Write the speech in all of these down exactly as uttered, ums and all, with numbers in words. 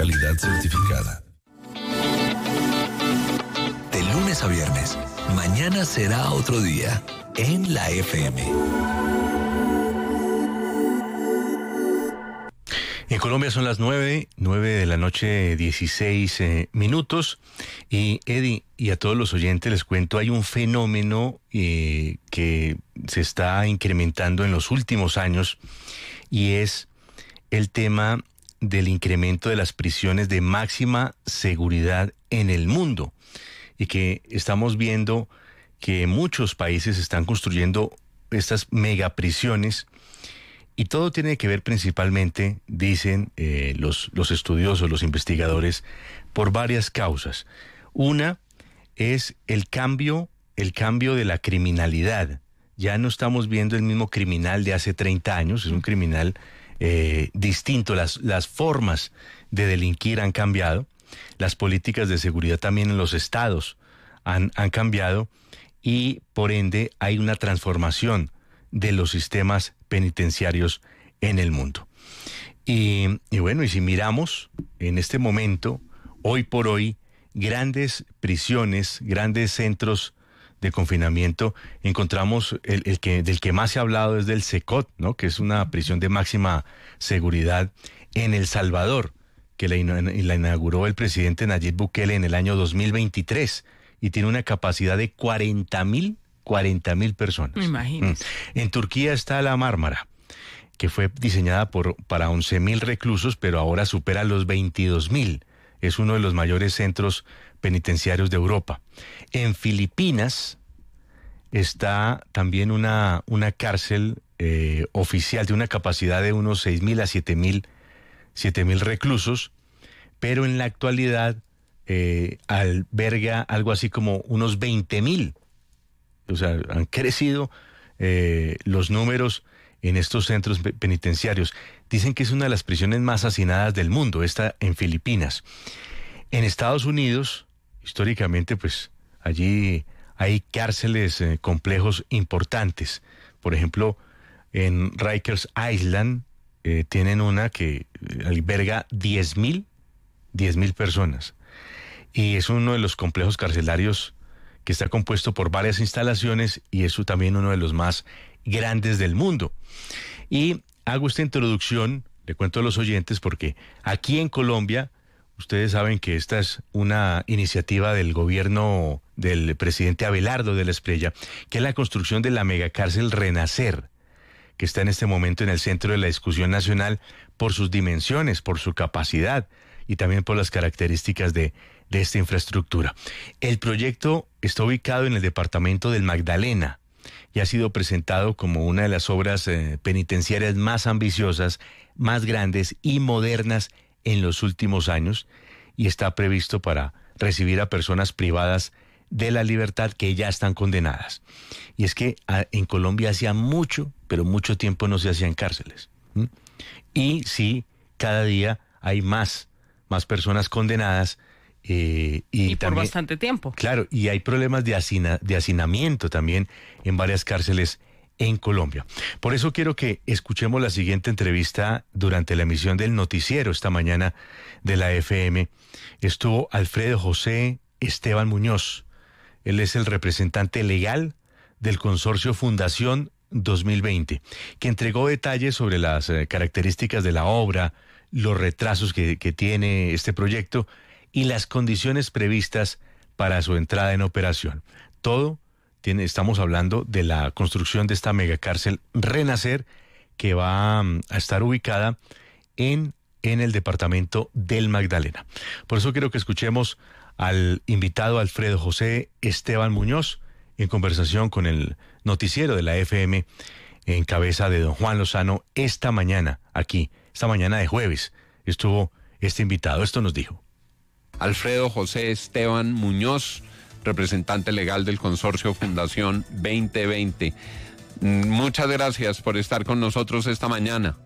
calidad certificada. De lunes a viernes, mañana será otro día en la F M. En Colombia son las nueve, nueve de la noche, dieciséis eh, minutos. Y Eddie, y a todos los oyentes les cuento, hay un fenómeno eh, que se está incrementando en los últimos años y es el tema del incremento de las prisiones de máxima seguridad en el mundo. Y que estamos viendo que muchos países están construyendo estas megaprisiones. Y todo tiene que ver principalmente, dicen eh, los, los estudiosos, los investigadores, por varias causas. Una es el cambio, el cambio de la criminalidad. Ya no estamos viendo el mismo criminal de hace treinta años, es un criminal eh, distinto. Las, las formas de delinquir han cambiado, las políticas de seguridad también en los estados han, han cambiado y por ende hay una transformación de los sistemas penitenciarios en el mundo. Y, y bueno, y si miramos en este momento, hoy por hoy, grandes prisiones, grandes centros de confinamiento, encontramos el, el que del que más se ha hablado es del SECOT, ¿no? Que es una prisión de máxima seguridad en El Salvador, que la, la inauguró el presidente Nayib Bukele en el año dos mil veintitrés y tiene una capacidad de cuarenta mil personas. Imagínese. En Turquía está la Mármara, que fue diseñada por, para once mil reclusos, pero ahora supera los veintidós mil. Es uno de los mayores centros penitenciarios de Europa. En Filipinas está también una, una cárcel eh, oficial de una capacidad de unos seis mil a siete mil reclusos, pero en la actualidad eh, alberga algo así como unos veinte mil. O sea, han crecido eh, los números en estos centros penitenciarios. Dicen que es una de las prisiones más hacinadas del mundo, esta en Filipinas. En Estados Unidos, históricamente, pues allí hay cárceles, eh, complejos importantes. Por ejemplo, en Rikers Island eh, tienen una que alberga diez mil personas. Y es uno de los complejos carcelarios que está compuesto por varias instalaciones y es también uno de los más grandes del mundo. Y hago esta introducción, le cuento a los oyentes, porque aquí en Colombia, ustedes saben que esta es una iniciativa del gobierno del presidente Abelardo de la Espriella, que es la construcción de la megacárcel Renacer, que está en este momento en el centro de la discusión nacional por sus dimensiones, por su capacidad y también por las características de, de esta infraestructura. El proyecto está ubicado en el departamento del Magdalena y ha sido presentado como una de las obras eh, penitenciarias más ambiciosas, más grandes y modernas en los últimos años, y está previsto para recibir a personas privadas de la libertad que ya están condenadas. Y es que a, en Colombia hacía mucho, pero mucho tiempo no se hacían cárceles. ¿Mm? Y sí, cada día hay más, más personas condenadas. Eh, y, y por también, bastante tiempo. Claro, y hay problemas de, hacina, de hacinamiento también en varias cárceles en Colombia. Por eso quiero que escuchemos la siguiente entrevista durante la emisión del noticiero esta mañana de la F M. Estuvo Alfredo José Esteban Muñoz. Él es el representante legal del consorcio Fundación dos mil veinte, que entregó detalles sobre las eh, características de la obra, los retrasos que, que tiene este proyecto y las condiciones previstas para su entrada en operación. Todo tiene, estamos hablando de la construcción de esta megacárcel Renacer, que va a estar ubicada en, en el departamento del Magdalena. Por eso quiero que escuchemos al invitado Alfredo José Esteban Muñoz en conversación con el noticiero de la F M en cabeza de don Juan Lozano esta mañana, aquí, esta mañana de jueves, estuvo este invitado. Esto nos dijo. Alfredo José Esteban Muñoz, representante legal del consorcio Fundación veinte veinte. Muchas gracias por estar con nosotros esta mañana.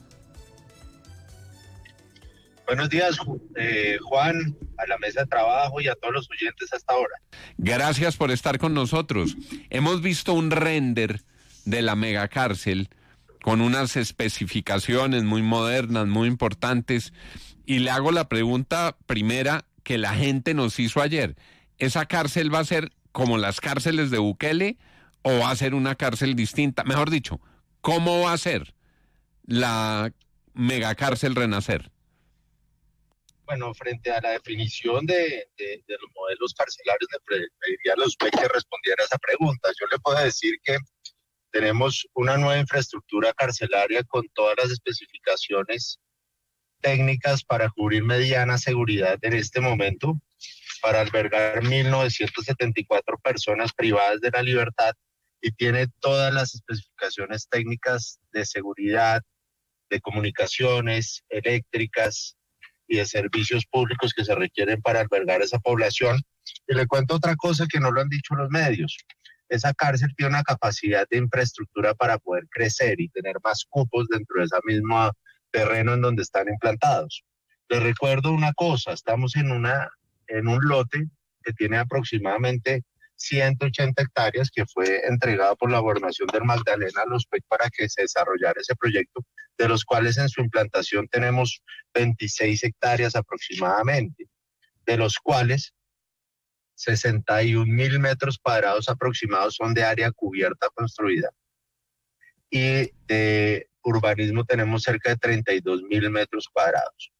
Buenos días, eh, Juan, a la mesa de trabajo y a todos los oyentes hasta ahora. Gracias por estar con nosotros. Hemos visto un render de la megacárcel con unas especificaciones muy modernas, muy importantes, Y le hago la pregunta primera que la gente nos hizo ayer. ¿Esa cárcel va a ser como las cárceles de Bukele o va a ser una cárcel distinta? Mejor dicho, ¿cómo va a ser la megacárcel Renacer? Bueno, frente a la definición de, de, de los modelos carcelarios, le pediría a los P E C que respondiera a esa pregunta. Yo le puedo decir que tenemos una nueva infraestructura carcelaria con todas las especificaciones técnicas para cubrir mediana seguridad en este momento, para albergar mil novecientas setenta y cuatro personas privadas de la libertad, y tiene todas las especificaciones técnicas de seguridad, de comunicaciones eléctricas y de servicios públicos que se requieren para albergar esa población. Y le cuento otra cosa que no lo han dicho los medios. Esa cárcel tiene una capacidad de infraestructura para poder crecer y tener más cupos dentro de ese mismo terreno en donde están implantados. Les recuerdo una cosa, estamos en, una, en un lote que tiene aproximadamente ciento ochenta hectáreas que fue entregado por la Gobernación del Magdalena a los P E C para que se desarrollara ese proyecto, de los cuales en su implantación tenemos veintiséis hectáreas aproximadamente, de los cuales sesenta y un mil metros cuadrados aproximados son de área cubierta construida. Y de urbanismo tenemos cerca de treinta y dos mil metros cuadrados.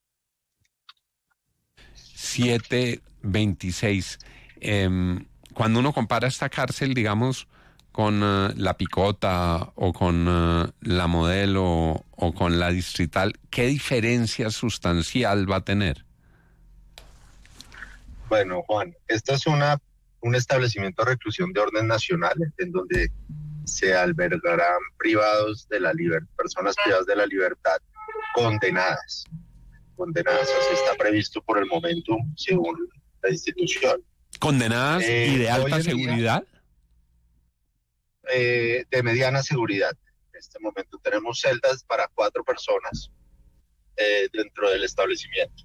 siete veintiséis. Eh, cuando uno compara esta cárcel, digamos, con uh, la Picota o con uh, la Modelo o con la Distrital, ¿qué diferencia sustancial va a tener? Bueno, Juan, esto es una, un establecimiento de reclusión de orden nacional en donde se albergarán privados de la libertad, personas privadas de la libertad condenadas. Condenadas, así está previsto por el momento según la institución. ¿Condenadas eh, y de alta seguridad? Eh, de mediana seguridad. En este momento tenemos celdas para cuatro personas eh, dentro del establecimiento.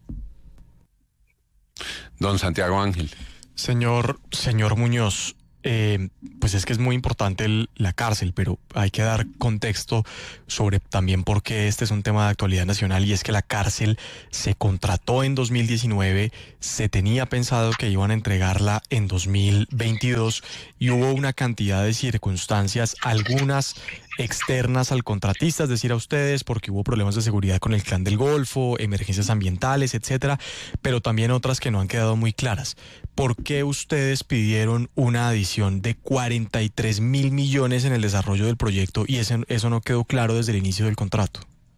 Don Santiago Ángel. Señor, señor Muñoz, eh, pues es que es muy importante el, la cárcel, pero hay que dar contexto sobre también por qué este es un tema de actualidad nacional, y es que la cárcel se contrató en dos mil diecinueve, se tenía pensado que iban a entregarla en dos mil veintidós y hubo una cantidad de circunstancias, algunas externas al contratista, es decir, a ustedes, porque hubo problemas de seguridad con el Clan del Golfo, emergencias ambientales, etcétera, pero también otras que no han quedado muy claras. ¿Por qué ustedes pidieron una adición de cuarenta y tres mil millones en el desarrollo del proyecto y eso, eso no quedó claro desde el inicio del contrato?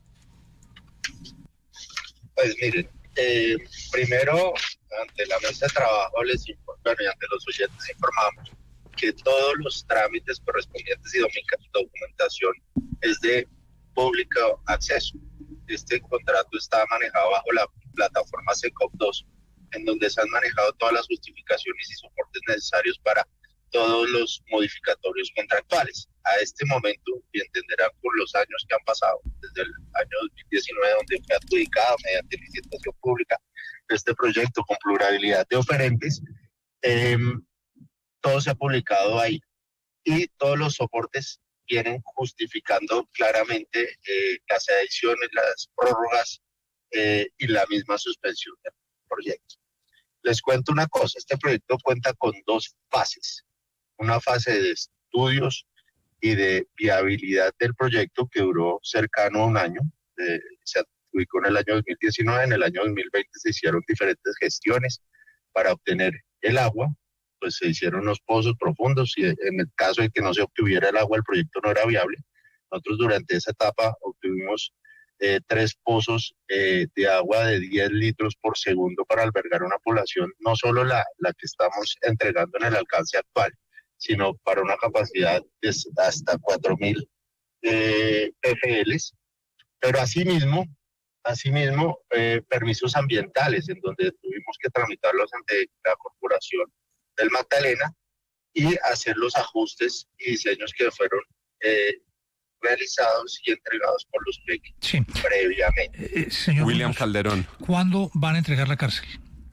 Pues miren, eh, primero, ante la mesa de trabajo, les bueno, y ante los oyentes informamos que todos los trámites correspondientes y documentación es de público acceso. Este contrato está manejado bajo la plataforma SECOP dos, en donde se han manejado todas las justificaciones y soportes necesarios para todos los modificatorios contractuales. A este momento, y entenderán por los años que han pasado, desde el año dos mil diecinueve, donde fue adjudicado mediante licitación pública este proyecto con pluralidad de oferentes, eh, todo se ha publicado ahí y todos los soportes vienen justificando claramente eh, las adiciones, las prórrogas eh, y la misma suspensión del proyecto. Les cuento una cosa, este proyecto cuenta con dos fases, una fase de estudios y de viabilidad del proyecto que duró cercano a un año, eh, se adjudicó en el año dos mil diecinueve, en el año dos mil veinte se hicieron diferentes gestiones para obtener el agua, pues se hicieron unos pozos profundos y en el caso de que no se obtuviera el agua el proyecto no era viable. Nosotros durante esa etapa obtuvimos eh, tres pozos eh, de agua de diez litros por segundo para albergar una población, no solo la, la que estamos entregando en el alcance actual, sino para una capacidad de hasta cuatro mil eh, P F Ls, pero asimismo, asimismo eh, permisos ambientales en donde tuvimos que tramitarlos ante la Corporación del Magdalena y hacer los ajustes y diseños que fueron eh, realizados y entregados por los P E C sí. previamente. Eh, señor William Muñoz, Calderón. ¿cuándo van a entregar la cárcel?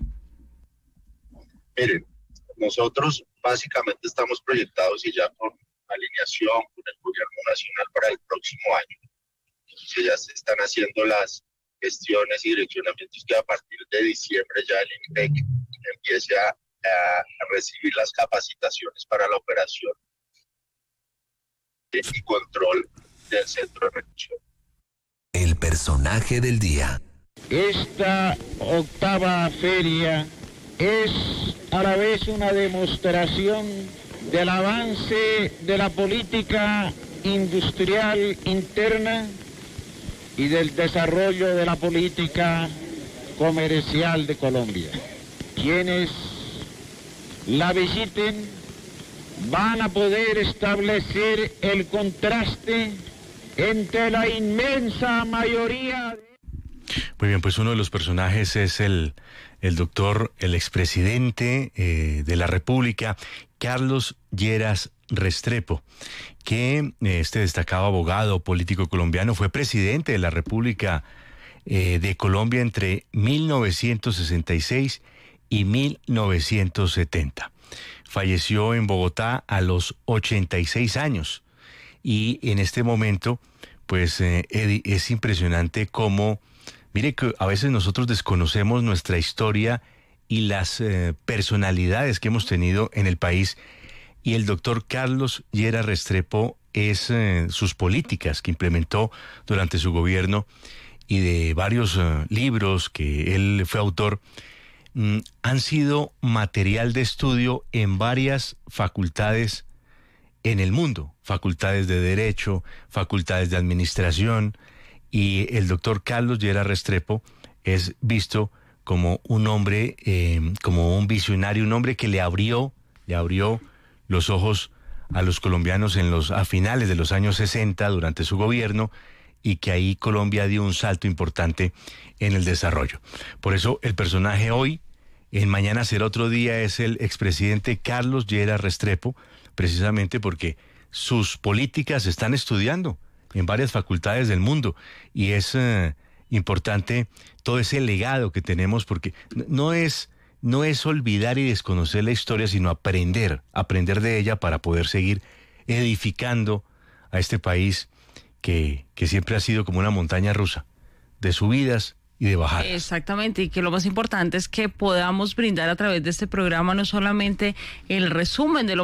Miren, nosotros básicamente estamos proyectados y ya con alineación con el gobierno nacional para el próximo año, que ya se están haciendo las gestiones y direccionamientos que a partir de diciembre ya el INPEC empiece a, a recibir las capacitaciones para la operación y control del centro de reclusión. El personaje del día. Esta octava feria es a la vez una demostración del avance de la política industrial interna y del desarrollo de la política comercial de Colombia. Quienes la visiten van a poder establecer el contraste entre la inmensa mayoría de... Muy bien, pues uno de los personajes es el, el doctor, el expresidente eh, de la República, Carlos Lleras Restrepo, que eh, este destacado abogado político colombiano fue presidente de la República eh, de Colombia entre mil novecientos sesenta y seis y mil novecientos setenta. Falleció en Bogotá a los ochenta y seis años y en este momento, pues eh, es impresionante cómo, mire que a veces nosotros desconocemos nuestra historia y las eh, personalidades que hemos tenido en el país, y el doctor Carlos Lleras Restrepo es eh, sus políticas que implementó durante su gobierno y de varios eh, libros que él fue autor, mm, han sido material de estudio en varias facultades en el mundo, facultades de Derecho, facultades de Administración, y el doctor Carlos Lleras Restrepo es visto como un hombre, eh, como un visionario, un hombre que le abrió, le abrió los ojos a los colombianos en los, a finales de los años sesenta durante su gobierno, y que ahí Colombia dio un salto importante en el desarrollo. Por eso el personaje hoy, en Mañana Será Otro Día, es el expresidente Carlos Lleras Restrepo, precisamente porque sus políticas se están estudiando en varias facultades del mundo, y es eh, importante todo ese legado que tenemos, porque no es, no es olvidar y desconocer la historia, sino aprender, aprender de ella para poder seguir edificando a este país que, que siempre ha sido como una montaña rusa de subidas y de bajadas. Exactamente, y que lo más importante es que podamos brindar a través de este programa no solamente el resumen de lo